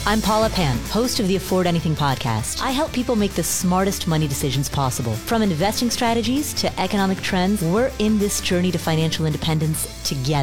I'm Paula Pan, host of the Afford Anything podcast. I help people make the smartest money decisions possible. From investing strategies to economic trends, we're in this journey to financial independence together.